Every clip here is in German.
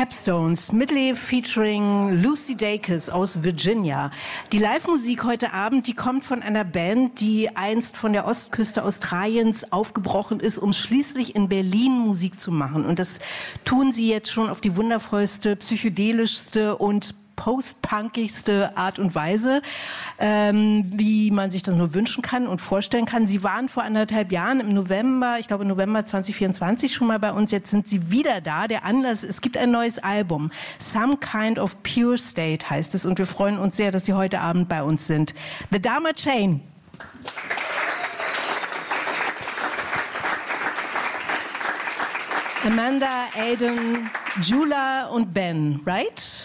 Capstones, Medley featuring Lucy Dacus aus Virginia. Die Live-Musik heute Abend, die kommt von einer Band, die einst von der Ostküste Australiens aufgebrochen ist, um schließlich in Berlin Musik zu machen. Und das tun sie jetzt schon auf die wundervollste, psychedelischste und post-punkigste Art und Weise, wie man sich das nur wünschen kann und vorstellen kann. Sie waren vor 1,5 Jahren im November, ich glaube November 2024 schon mal bei uns. Jetzt sind sie wieder da. Der Anlass, es gibt ein neues Album. Some Kind of Pure State heißt es. Und wir freuen uns sehr, dass sie heute Abend bei uns sind. The Dharma Chain. Amanda, Aiden, Jula und Ben, right?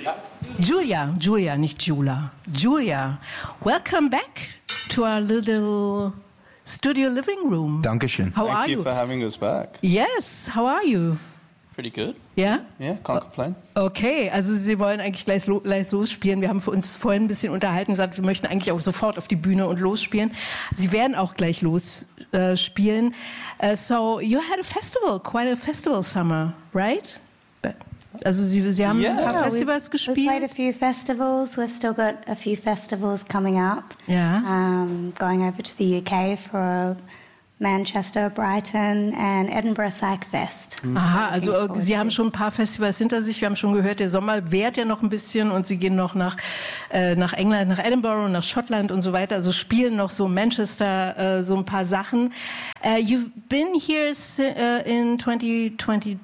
Julia, nicht Jula. Julia, welcome back to our little studio living room. Dankeschön. How are Thank you you? for having us back. Yes, how are you? Pretty good. Yeah? Yeah, can't complain. Okay, also Sie wollen eigentlich gleich losspielen. Wir haben für uns vorhin ein bisschen unterhalten und gesagt, wir möchten eigentlich auch sofort auf die Bühne und losspielen. Sie werden auch gleich losspielen. So, you had a festival, quite a festival summer, right? Also Sie haben ein paar Festivals gespielt? We played a few festivals. We've still got a few festivals coming up. Ja. Going over to the UK for Manchester, Brighton and Edinburgh Psych Fest. Aha, also Sie haben schon ein paar Festivals hinter sich. Wir haben schon gehört, der Sommer währt ja noch ein bisschen und Sie gehen noch nach England, nach Edinburgh und nach Schottland und so weiter. Also spielen noch so Manchester so ein paar Sachen. You've been here in 2024?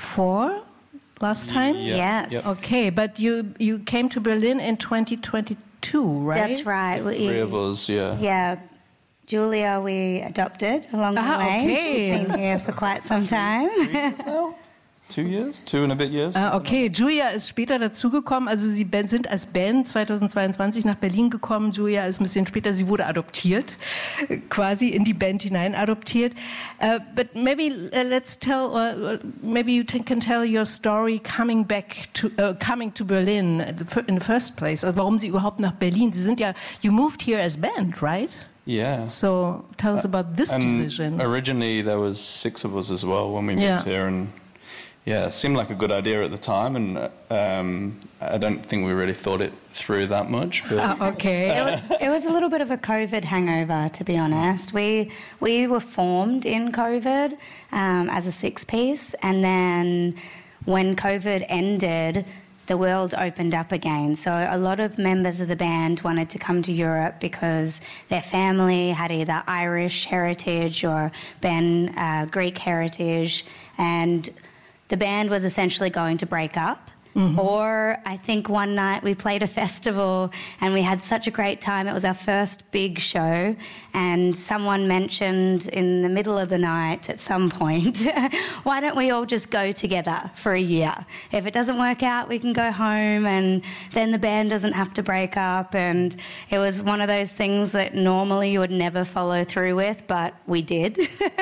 Last time? Yes. Yep. Okay, but you came to Berlin in 2022, right? That's right. The three of us, yeah. Yeah. Julia, we adopted along the way. Okay. She's been here for quite some time. 3 years now? 2 years? 2 and a bit years? Okay, Julia ist später dazugekommen. Also Sie sind als Band 2022 nach Berlin gekommen. Julia ist ein bisschen später, sie wurde adoptiert, quasi in die Band hinein adoptiert. But maybe let's tell, maybe you can tell your story coming to Berlin in the first place. Also warum Sie überhaupt nach Berlin? Sie sind ja, you moved here as band, right? Yeah. So tell us about this decision. Originally there was 6 of us as well when we moved here, and yeah, it seemed like a good idea at the time, and I don't think we really thought it through that much. But Okay. It was a little bit of a COVID hangover, to be honest. We were formed in COVID as a 6-piece, and then when COVID ended, the world opened up again. So a lot of members of the band wanted to come to Europe because their family had either Irish heritage or Greek heritage, and the band was essentially going to break up. Mm-hmm. Or I think one night we played a festival and we had such a great time. It was our first big show, and someone mentioned in the middle of the night at some point, why don't we all just go together for a year? If it doesn't work out, we can go home, and then the band doesn't have to break up. And it was one of those things that normally you would never follow through with, but we did.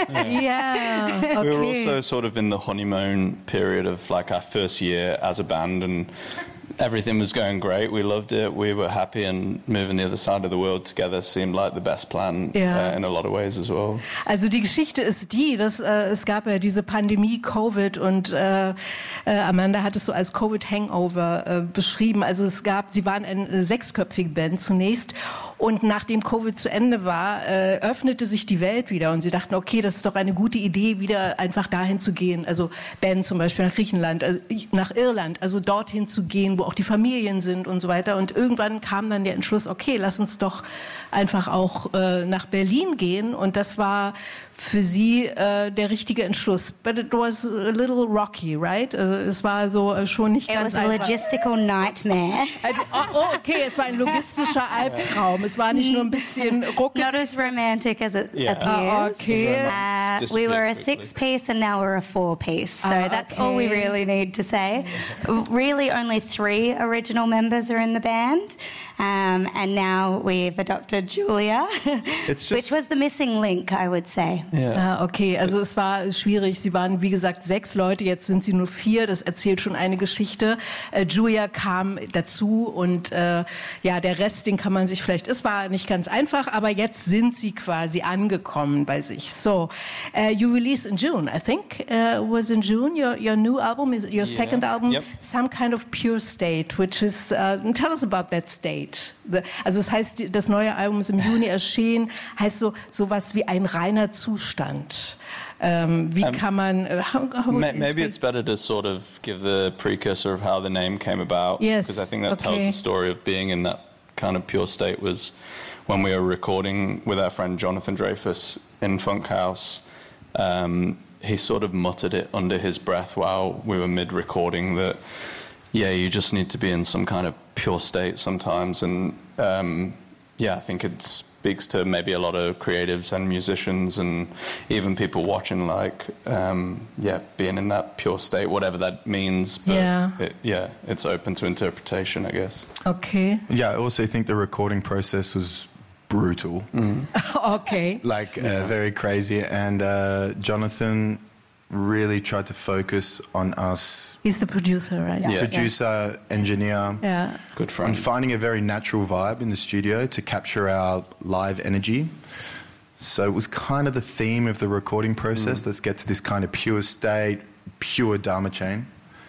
Yeah. Okay. we were also sort of in the honeymoon period of like our first year as a band, and everything was going great. We loved it. We were happy, and moving the other side of the world together seemed like the best plan in a lot of ways as well. Also die Geschichte ist die, dass es gab ja diese Pandemie Covid und Amanda hat es so als Covid-Hangover beschrieben. Also sie waren eine 6-köpfige Band zunächst, und nachdem Covid zu Ende war, öffnete sich die Welt wieder und sie dachten, okay, das ist doch eine gute Idee, wieder einfach dahin zu gehen. Also Ben zum Beispiel nach Griechenland, nach Irland, also dorthin zu gehen, wo auch die Familien sind und so weiter. Und irgendwann kam dann der Entschluss, okay, lass uns doch einfach auch nach Berlin gehen. Und das war für sie der richtige Entschluss. But it was a little rocky, right? Also es war so schon nicht ganz einfach. It was a logistical nightmare. Okay, es war ein logistischer Albtraum. Es war nicht nur ein bisschen ruckelig. Not as romantic as it appears. Okay. We were a 6-piece and now we're a 4-piece. So that's all we really need to say. Really only 3 3 original members are in the band. And now we've adopted Julia, which was the missing link, I would say. Yeah. Okay, also es war schwierig. Sie waren, wie gesagt, 6 Leute, jetzt sind sie nur 4. Das erzählt schon eine Geschichte. Julia kam dazu und ja, der Rest, den kann man sich vielleicht, es war nicht ganz einfach, aber jetzt sind sie quasi angekommen bei sich. So, you released in June, I think, was in June, your new album, your second album, Some Kind of Pure State, which is, tell us about that state. Also das heißt, das neue Album ist im Juni erschienen, heißt sowas wie ein reiner Zustand. Wie kann man... maybe it's better to sort of give the precursor of how the name came about. Yes, because I think that tells the story of being in that kind of pure state was when we were recording with our friend Jonathan Dreyfus in Funkhaus. He sort of muttered it under his breath while we were mid-recording that, yeah, you just need to be in some kind of pure state sometimes. And yeah, I think it speaks to maybe a lot of creatives and musicians and even people watching, like, yeah, being in that pure state, whatever that means. But it's open to interpretation, I guess. Okay. Yeah, I also think the recording process was brutal. Okay. Like, very crazy. And Jonathan really tried to focus on us. He's the producer, right? Yeah. Producer, engineer. Yeah. Good friend. And finding a very natural vibe in the studio to capture our live energy. So it was kind of the theme of the recording process. Let's get to this kind of pure state, pure Dharma chain.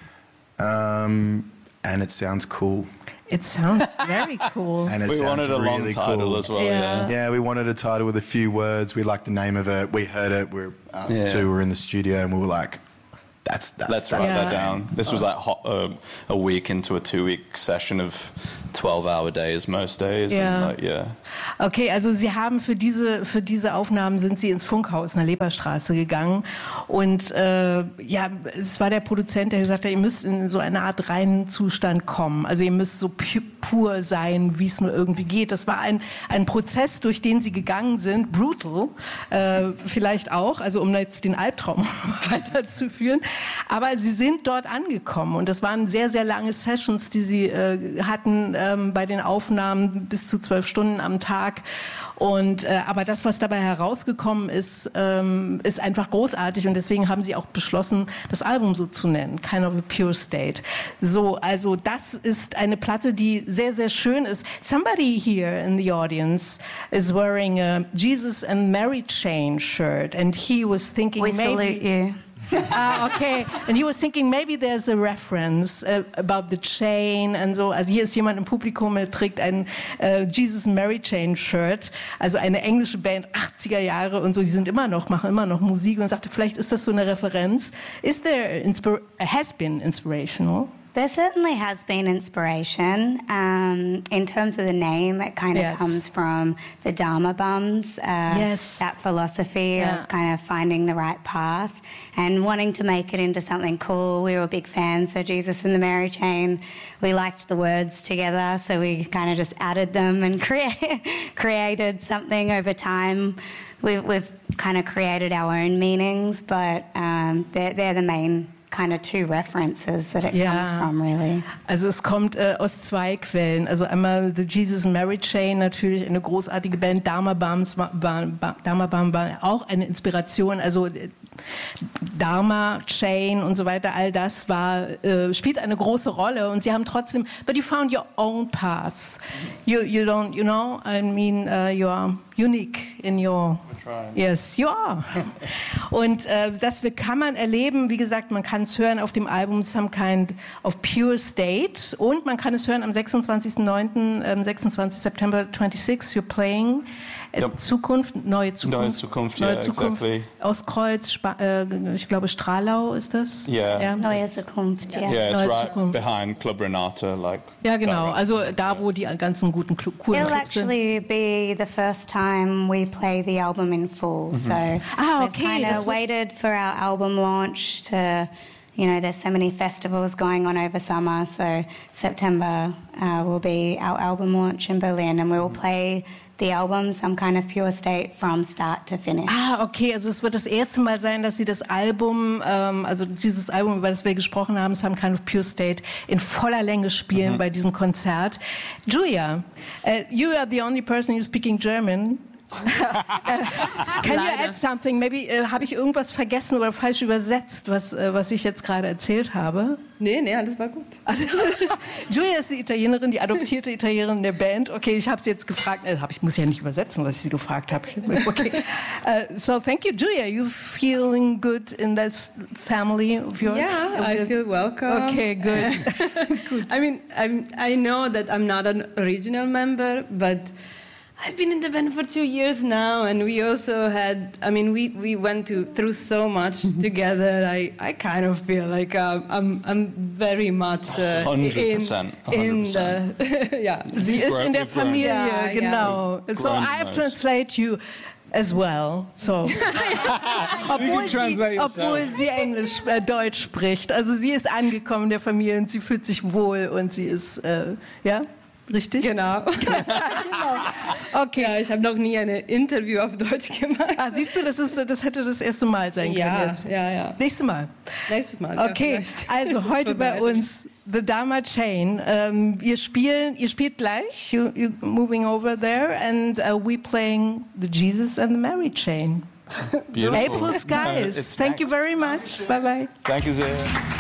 And it sounds cool. It sounds very cool. And it we sounds wanted a long really title cool as well. Yeah, we wanted a title with a few words. We liked the name of it. We heard it. We were in the studio and we were like, let's write that down. This was like a week into a 2-week session of 12-hour days most days. Yeah. And like, Okay, also Sie haben für diese Aufnahmen sind Sie ins Funkhaus in der Leberstraße gegangen und ja, es war der Produzent, der gesagt hat, ihr müsst in so eine Art reinen Zustand kommen. Also ihr müsst so pur sein, wie es nur irgendwie geht. Das war ein Prozess, durch den Sie gegangen sind, brutal, vielleicht auch, also um jetzt den Albtraum weiterzuführen. Aber Sie sind dort angekommen und das waren sehr, sehr lange Sessions, die Sie hatten bei den Aufnahmen bis zu 12 Stunden am Tag. Und aber das, was dabei herausgekommen ist, ist einfach großartig und deswegen haben sie auch beschlossen, das Album so zu nennen, Kind of a Pure State. So, also das ist eine Platte, die sehr, sehr schön ist. Somebody here in the audience is wearing a Jesus and Mary chain shirt and he was thinking we salute you. Okay. And he was thinking maybe there's a reference about the chain and so. Also hier ist jemand im Publikum, der trägt ein Jesus and Mary Chain Shirt, also eine englische Band 80er Jahre und so. Die sind machen immer noch Musik und sagte, vielleicht ist das so eine Referenz. Is there has been inspirational? There certainly has been inspiration. In terms of the name, it kind of comes from the Dharma Bums, that philosophy of kind of finding the right path and wanting to make it into something cool. We were big fans of Jesus and the Mary Chain. We liked the words together, so we kind of just added them and created something over time. We've kind of created our own meanings, but they're the main kind of 2 references that it comes from, really. Also es kommt aus 2 Quellen. Also einmal The Jesus and Mary Chain, natürlich eine großartige Band. Dharma Bum war auch eine Inspiration. Also Dharma Chain und so weiter, all das spielt eine große Rolle. Und sie haben trotzdem, but you found your own path. You don't, you know, I mean, you are unique in your... Yes, you are. Und das kann man erleben, wie gesagt, man kann es hören auf dem Album Some Kind of Pure State und man kann es hören am 26.09., 26. September 26, you're playing Zukunft, neue Zukunft. Exactly. Aus Kreuz, ich glaube Strahlau ist das? Yeah. Neue Zukunft, Yeah, it's right behind Club Renata. Ja, genau, also da, wo die ganzen guten, coolen It'll Clubs sind. actually be the first time we play the album in full, so we've kind of waited for our album launch to... You know, there's so many festivals going on over summer, so September will be our album launch in Berlin and we will play the album Some Kind of Pure State from start to finish. Ah, okay, also es wird das erste Mal sein, dass Sie das Album, also dieses Album, über das wir gesprochen haben, Some Kind of Pure State, in voller Länge spielen bei diesem Konzert. Julia, you are the only person who's speaking German. Can you add something? Maybe habe ich irgendwas vergessen oder falsch übersetzt, was ich jetzt gerade erzählt habe? Nee, alles war gut. Julia ist die Italienerin, die adoptierte Italienerin der Band. Okay, ich habe sie jetzt gefragt. Ich muss ja nicht übersetzen, was ich sie gefragt habe. Okay. So thank you, Julia. You feeling good in this family of yours? Yeah, I feel welcome. Okay, good. Good. I mean, I know that I'm not an original member, but I've been in the band for 2 years now, and we also had, we went through so much together. I kind of feel like I'm very much 100%. in the, yeah. Sie ist in der Familie, genau. Yeah. So I have translate you as well. So. obwohl sie Deutsch spricht. Also sie ist angekommen in der Familie und sie fühlt sich wohl und sie ist, ja? Richtig? Genau. Genau. Okay. Ja, ich habe noch nie ein Interview auf Deutsch gemacht. Ah, siehst du, das hätte das erste Mal sein können jetzt. Ja. Nächstes Mal. Okay, ja, also heute bei uns The Dharma Chain. Ihr spielt gleich. You're moving over there and we playing the Jesus and the Mary Chain. Beautiful. April Skies. Thank you very much. Bye bye. Danke sehr.